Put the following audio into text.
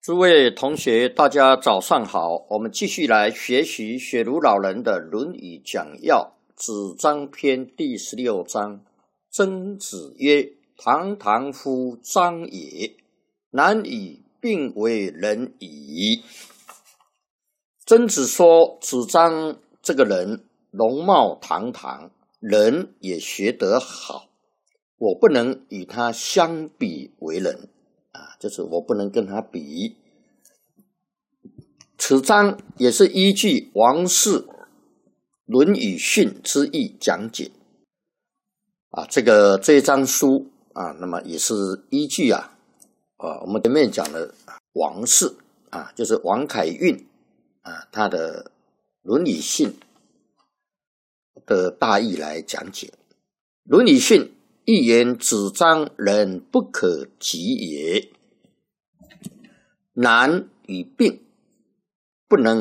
诸位同学，大家早上好。我们继续来学习雪茹老人的《论语讲要》子张篇第16章。曾子曰：“堂堂夫张也，难以并为人矣。”曾子说，子张这个人容貌堂堂，人也学得好，我不能与他相比为人。就是我不能跟他比。此章也是依据王氏《论语训》之意讲解。这一章书那么也是依据我们前面讲的王氏就是王凯运他的《论语训》的大意来讲解。《论语训》一言子张人不可及也，难与并不能